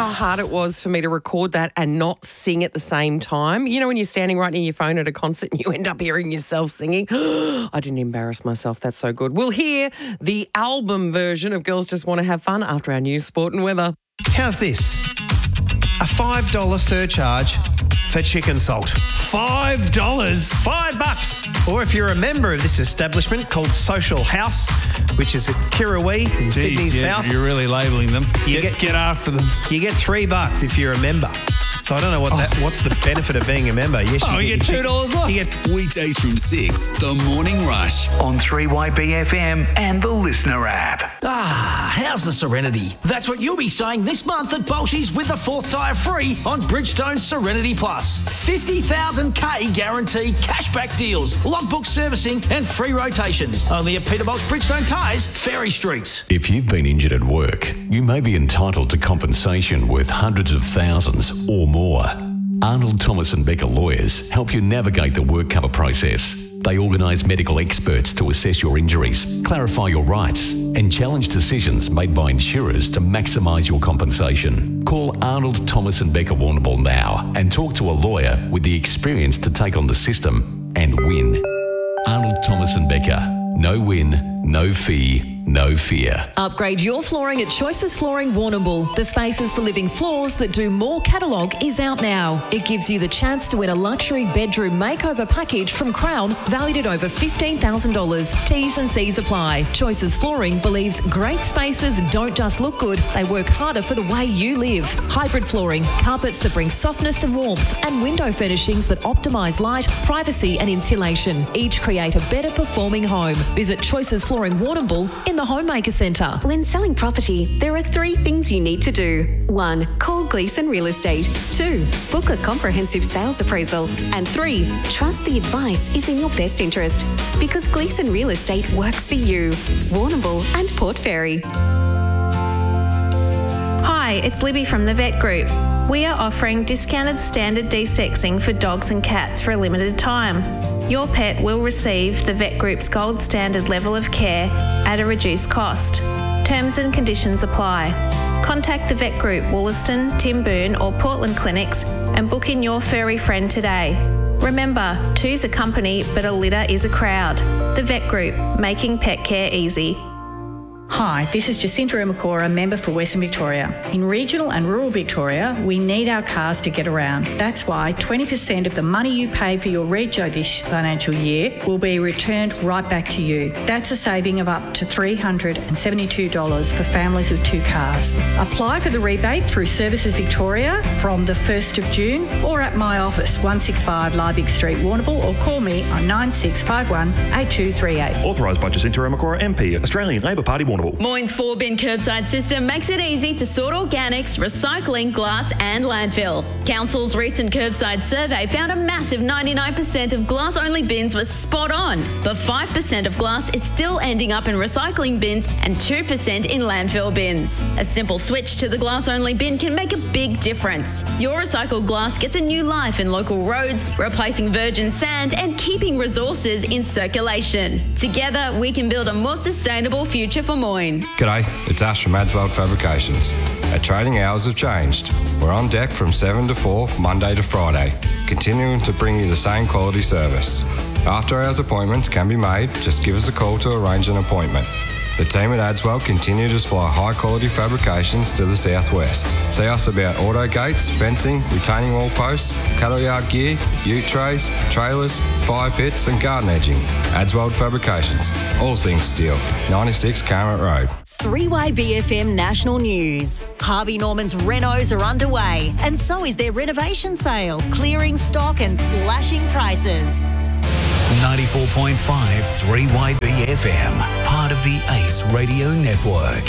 how hard it was for me to record that and not sing at the same time. You know, when you're standing right near your phone at a concert and you end up hearing yourself singing. I didn't embarrass myself. That's so good. We'll hear the album version of Girls Just Want to Have Fun after our news, sport and weather. How's this? A $5 surcharge for chicken salt. $5? $5. Or if you're a member of this establishment called Social House, which is at Kirrawee in Sydney South. You're really labelling them. Get after them. You get $3 if you're a member. So I don't know what's the benefit of being a member. Yes, you get $2 off. Weekdays from 6, The Morning Rush. On 3YBFM and the Listener app. How's the Serenity? That's what you'll be saying this month at Bolshi's with the 4th tyre free on Bridgestone Serenity Plus. 50,000k guaranteed cashback deals, logbook servicing and free rotations. Only at Peterbolt's Bridgestone Tyres, Ferry Street. If you've been injured at work, you may be entitled to compensation worth hundreds of thousands or more. Arnold Thomas and Becker Lawyers help you navigate the work cover process. They organise medical experts to assess your injuries, clarify your rights, and challenge decisions made by insurers to maximise your compensation. Call Arnold Thomas and Becker Warrnambool now and talk to a lawyer with the experience to take on the system and win. Arnold Thomas and Becker. No win, no fee, no fear. Upgrade your flooring at Choices Flooring Warrnambool. The Spaces for Living Floors that do more catalogue is out now. It gives you the chance to win a luxury bedroom makeover package from Crown valued at over $15,000. T's and C's apply. Choices Flooring believes great spaces don't just look good, they work harder for the way you live. Hybrid flooring, carpets that bring softness and warmth, and window furnishings that optimise light, privacy and insulation. Each create a better performing home. Visit Choices Flooring Warrnambool in the Homemaker Centre. When selling property, there are 3 things you need to do. 1. Call Gleeson Real Estate. 2. Book a comprehensive sales appraisal. And 3. Trust the advice is in your best interest. Because Gleeson Real Estate works for you. Warrnambool and Port Fairy. Hi, it's Libby from the Vet Group. We are offering discounted standard desexing for dogs and cats for a limited time. Your pet will receive the Vet Group's gold standard level of care at a reduced cost. Terms and conditions apply. Contact the Vet Group Wollaston, Timboon or Portland clinics and book in your furry friend today. Remember, 2's a company but a litter is a crowd. The Vet Group, making pet care easy. Hi, this is Jacinta Umakora, member for Western Victoria. In regional and rural Victoria, we need our cars to get around. That's why 20% of the money you pay for your rego this financial year will be returned right back to you. That's a saving of up to $372 for families with 2 cars. Apply for the rebate through Services Victoria from the 1st of June or at my office, 165 Liebig Street, Warrnambool, or call me on 9651 8238. Authorised by Jacinta Umakora MP, Australian Labor Party, Warrnambool. Moyne's 4-bin curbside system makes it easy to sort organics, recycling, glass and landfill. Council's recent curbside survey found a massive 99% of glass-only bins were spot on, but 5% of glass is still ending up in recycling bins and 2% in landfill bins. A simple switch to the glass-only bin can make a big difference. Your recycled glass gets a new life in local roads, replacing virgin sand and keeping resources in circulation. Together, we can build a more sustainable future for Moyne. G'day, it's Ash from Adswell Fabrications. Our trading hours have changed. We're on deck from 7 to 4, Monday to Friday, continuing to bring you the same quality service. After hours appointments can be made, just give us a call to arrange an appointment. The team at Adswell continue to supply high quality fabrications to the southwest. See us about auto gates, fencing, retaining wall posts, cattle yard gear, ute trays, trailers, fire pits and garden edging. Adswell Fabrications, all things steel. 96 Carrot Road. 3YBFM National News. Harvey Norman's renos are underway and so is their renovation sale, clearing stock and slashing prices. 94.5 3YBFM, part of the Ace Radio Network.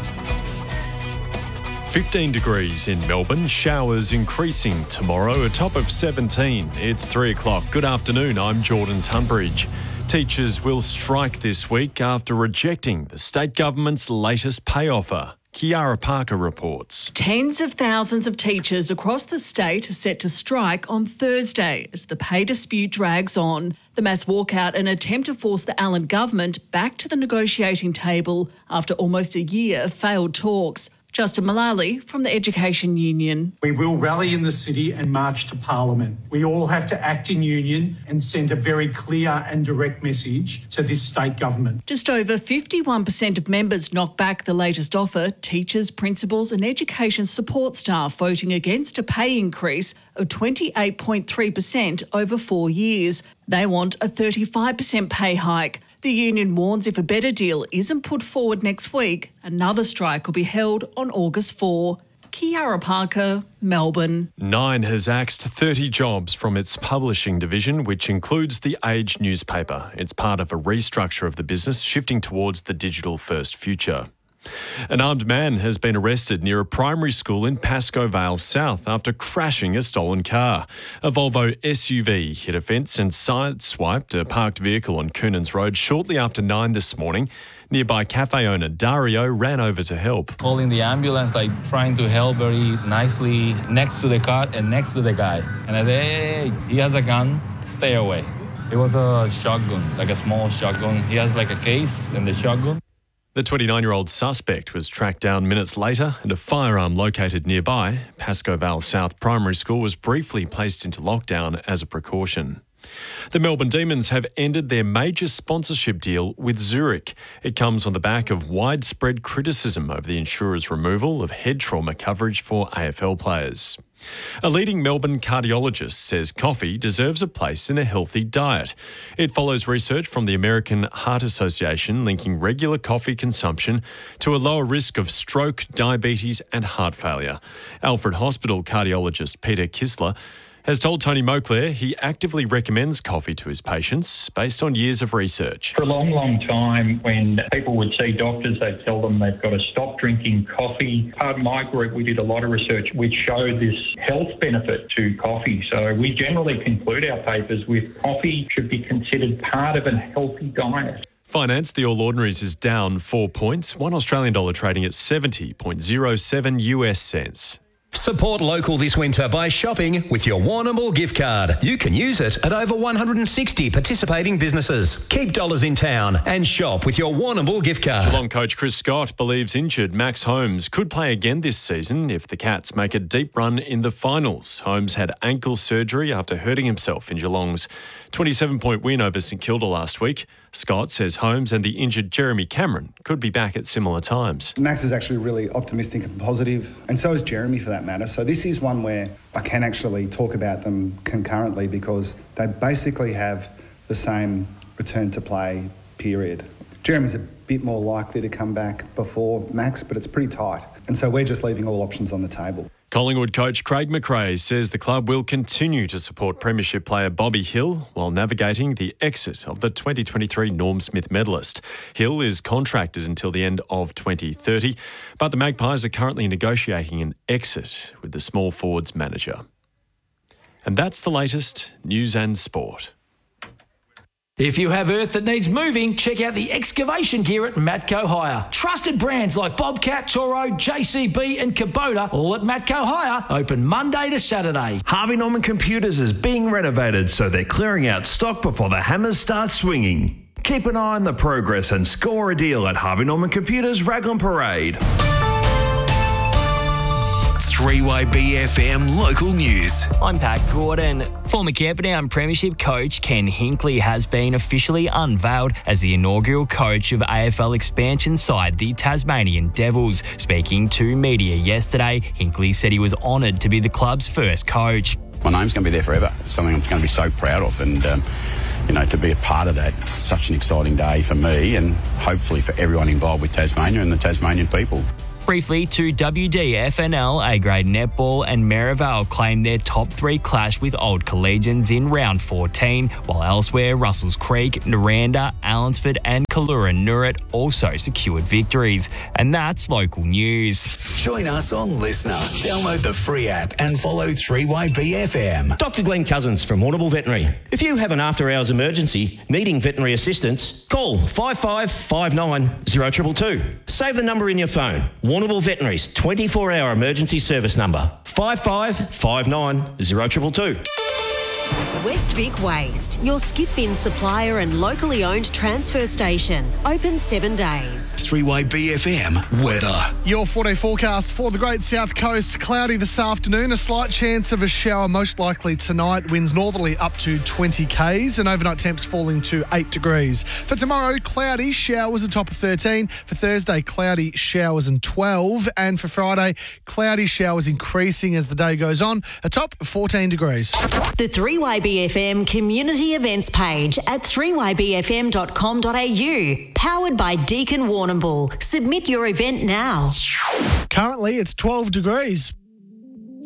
15 degrees in Melbourne, showers increasing tomorrow, a top of 17. It's 3 o'clock. Good afternoon, I'm Jordan Tunbridge. Teachers will strike this week after rejecting the state government's latest pay offer. Kiara Parker reports. Tens of thousands of teachers across the state are set to strike on Thursday as the pay dispute drags on. The mass walkout an attempt to force the Allen government back to the negotiating table after almost a year of failed talks. Justin Mullally from the Education Union. We will rally in the city and march to Parliament. We all have to act in union and send a very clear and direct message to this state government. Just over 51% of members knocked back the latest offer, teachers, principals and education support staff voting against a pay increase of 28.3% over 4 years. They want a 35% pay hike. The union warns if a better deal isn't put forward next week, another strike will be held on August 4. Kiara Parker, Melbourne. Nine has axed 30 jobs from its publishing division, which includes the Age newspaper. It's part of a restructure of the business, shifting towards the digital-first future. An armed man has been arrested near a primary school in Pascoe Vale South after crashing a stolen car. A Volvo SUV hit a fence and sideswiped a parked vehicle on Coonans Road shortly after 9 this morning. Nearby cafe owner Dario ran over to help. Calling the ambulance, trying to help very nicely next to the car and next to the guy. And I said, hey, he has a gun, stay away. It was a shotgun, a small shotgun. He has a case and the shotgun. The 29-year-old suspect was tracked down minutes later and a firearm located nearby. Pascoe Vale South Primary School was briefly placed into lockdown as a precaution. The Melbourne Demons have ended their major sponsorship deal with Zurich. It comes on the back of widespread criticism over the insurer's removal of head trauma coverage for AFL players. A leading Melbourne cardiologist says coffee deserves a place in a healthy diet. It follows research from the American Heart Association linking regular coffee consumption to a lower risk of stroke, diabetes and heart failure. Alfred Hospital cardiologist Peter Kissler has told Tony Moclair he actively recommends coffee to his patients based on years of research. For a long, long time, when people would see doctors, they'd tell them they've got to stop drinking coffee. Part of my group, we did a lot of research which showed this health benefit to coffee. So we generally conclude our papers with coffee should be considered part of a healthy diet. Finance, the All Ordinaries is down 4 points, $1 Australian trading at 70.07 US cents. Support local this winter by shopping with your Warrnambool gift card. You can use it at over 160 participating businesses. Keep dollars in town and shop with your Warrnambool gift card. Geelong coach Chris Scott believes injured Max Holmes could play again this season if the Cats make a deep run in the finals. Holmes had ankle surgery after hurting himself in Geelong's 27-point win over St Kilda last week. Scott says Holmes and the injured Jeremy Cameron could be back at similar times. Max is actually really optimistic and positive, and so is Jeremy for that matter. So this is one where I can actually talk about them concurrently because they basically have the same return to play period. Jeremy's a bit more likely to come back before Max, but it's pretty tight. And so we're just leaving all options on the table. Collingwood coach Craig McRae says the club will continue to support Premiership player Bobby Hill while navigating the exit of the 2023 Norm Smith medalist. Hill is contracted until the end of 2030, but the Magpies are currently negotiating an exit with the small forwards manager. And that's the latest news and sport. If you have earth that needs moving, check out the excavation gear at Matco Hire. Trusted brands like Bobcat, Toro, JCB and Kubota, all at Matco Hire, open Monday to Saturday. Harvey Norman Computers is being renovated, so they're clearing out stock before the hammers start swinging. Keep an eye on the progress and score a deal at Harvey Norman Computers Raglan Parade. 3YBFM Local News. I'm Pat Gordon. Former Camperdown Premiership coach Ken Hinkley has been officially unveiled as the inaugural coach of AFL expansion side, the Tasmanian Devils. Speaking to media yesterday, Hinkley said he was honoured to be the club's first coach. My name's going to be there forever. It's something I'm going to be so proud of, and to be a part of that, it's such an exciting day for me and hopefully for everyone involved with Tasmania and the Tasmanian people. Briefly to WDFNL, A-grade netball and Merivale claimed their top three clash with Old Collegians in round 14, while elsewhere Russells Creek, Naranda, Allensford and Kallura Noorat also secured victories. And that's local news. Join us on Listener. Download the free app and follow 3YBFM. Dr. Glenn Cousins from Warrnambool Veterinary. If you have an after-hours emergency needing veterinary assistance, call 5559 0222. Save the number in your phone. Warrnambool Veterinary's 24-hour emergency service number, 5559 0222. West Vic Waste, your skip bin supplier and locally owned transfer station. Open 7 days. 3YBFM weather. Your 4-day forecast for the Great South Coast. Cloudy this afternoon. A slight chance of a shower, most likely tonight. Winds northerly up to 20 k's and overnight temps falling to 8 degrees. For tomorrow, cloudy, showers a top of 13. For Thursday, cloudy, showers and 12. And for Friday, cloudy, showers increasing as the day goes on. A top of 14 degrees. The 3YBFM community events page at 3ybfm.com.au. Powered by Deakin Warrnambool. Submit your event now. Currently, it's 12 degrees.